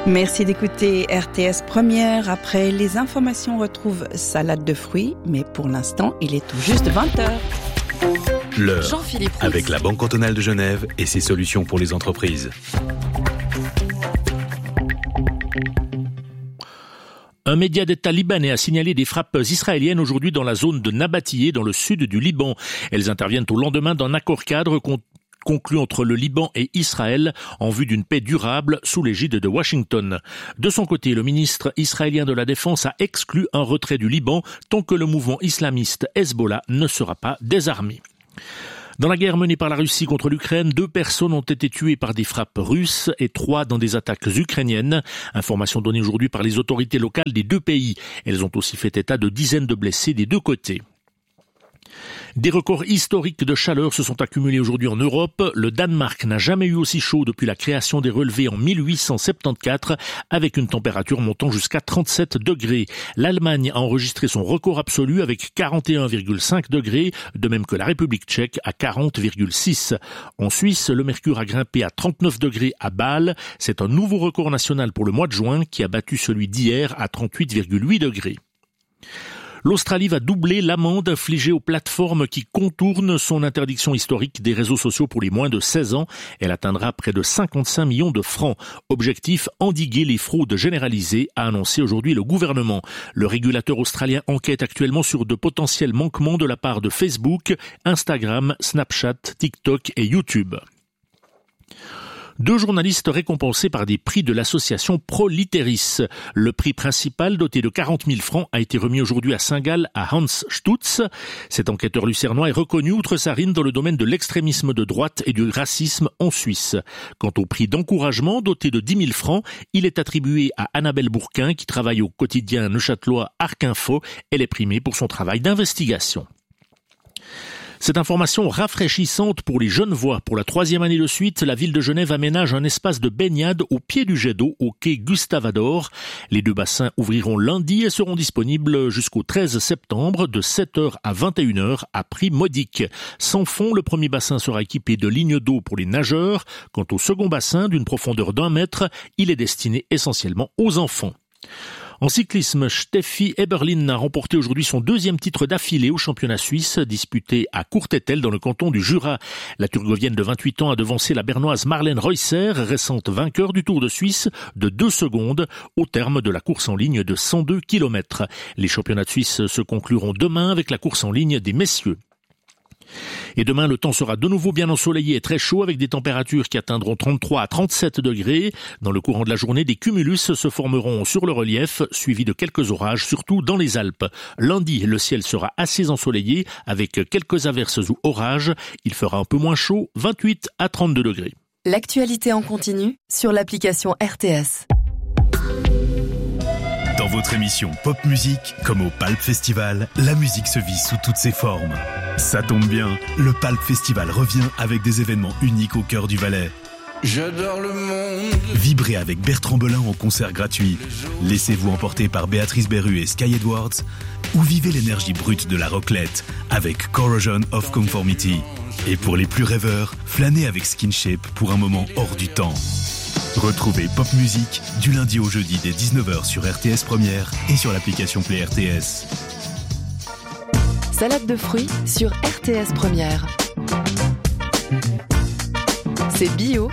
Merci d'écouter RTS Première. Après les informations, on retrouve Salade de fruits, mais pour l'instant, il est tout juste 20h. L'heure, Jean-Philippe Roux. avec la Banque cantonale de Genève et ses solutions pour les entreprises. Un média d'État libanais a signalé des frappes israéliennes aujourd'hui dans la zone de Nabatiyeh, dans le sud du Liban. Elles interviennent au lendemain d'un accord-cadre conclu entre le Liban et Israël en vue d'une paix durable sous l'égide de Washington. De son côté, le ministre israélien de la Défense a exclu un retrait du Liban tant que le mouvement islamiste Hezbollah ne sera pas désarmé. Dans la guerre menée par la Russie contre l'Ukraine, 2 personnes ont été tuées par des frappes russes et 3 dans des attaques ukrainiennes. Information donnée aujourd'hui par les autorités locales des 2 pays. Elles ont aussi fait état de dizaines de blessés des 2 côtés. Des records historiques de chaleur se sont accumulés aujourd'hui en Europe. Le Danemark n'a jamais eu aussi chaud depuis la création des relevés en 1874, avec une température montant jusqu'à 37 degrés. L'Allemagne a enregistré son record absolu avec 41,5 degrés, de même que la République tchèque à 40,6. En Suisse, le mercure a grimpé à 39 degrés à Bâle. C'est un nouveau record national pour le mois de juin qui a battu celui d'hier à 38,8 degrés. L'Australie va doubler l'amende infligée aux plateformes qui contournent son interdiction historique des réseaux sociaux pour les moins de 16 ans. Elle atteindra près de 55 millions de francs. Objectif, endiguer les fraudes généralisées, a annoncé aujourd'hui le gouvernement. Le régulateur australien enquête actuellement sur de potentiels manquements de la part de Facebook, Instagram, Snapchat, TikTok et YouTube. 2 journalistes récompensés par des prix de l'association Proliteris. Le prix principal, doté de 40 000 francs, a été remis aujourd'hui à Saint-Gall à Hans Stutz. Cet enquêteur lucernois est reconnu outre Sarine dans le domaine de l'extrémisme de droite et du racisme en Suisse. Quant au prix d'encouragement, doté de 10 000 francs, il est attribué à Annabelle Bourquin, qui travaille au quotidien neuchâtelois Arc Info. Elle est primée pour son travail d'investigation. Cette information rafraîchissante pour les Genevois. Pour la 3e année de suite, la ville de Genève aménage un espace de baignade au pied du jet d'eau au quai Gustave-Ador. Les 2 bassins ouvriront lundi et seront disponibles jusqu'au 13 septembre de 7h à 21h à prix modique. Sans fond, le premier bassin sera équipé de lignes d'eau pour les nageurs. Quant au second bassin, d'une profondeur d'1 mètre, il est destiné essentiellement aux enfants. En cyclisme, Steffi Eberlin a remporté aujourd'hui son 2e titre d'affilée au championnat suisse, disputé à Courtétel dans le canton du Jura. La Turgovienne de 28 ans a devancé la Bernoise Marlène Reusser, récente vainqueur du Tour de Suisse, de 2 secondes au terme de la course en ligne de 102 km. Les championnats de Suisse se concluront demain avec la course en ligne des messieurs. Et demain, le temps sera de nouveau bien ensoleillé et très chaud avec des températures qui atteindront 33 à 37 degrés. Dans le courant de la journée, des cumulus se formeront sur le relief, suivis de quelques orages, surtout dans les Alpes. Lundi, le ciel sera assez ensoleillé avec quelques averses ou orages. Il fera un peu moins chaud, 28 à 32 degrés. L'actualité en continu sur l'application RTS. Dans votre émission Pop Musique, comme au Palp Festival, la musique se vit sous toutes ses formes. Ça tombe bien, le Palp Festival revient avec des événements uniques au cœur du Valais. J'adore le monde. Vibrez avec Bertrand Belin en concert gratuit. Laissez-vous emporter par Béatrice Berru et Sky Edwards. Ou vivez l'énergie brute de la roclette avec Corrosion of Conformity. Et pour les plus rêveurs, flânez avec Skinship pour un moment hors du temps. Retrouvez Pop Musique du lundi au jeudi dès 19h sur RTS Première et sur l'application Play RTS. Salade de fruits sur RTS Première. C'est bio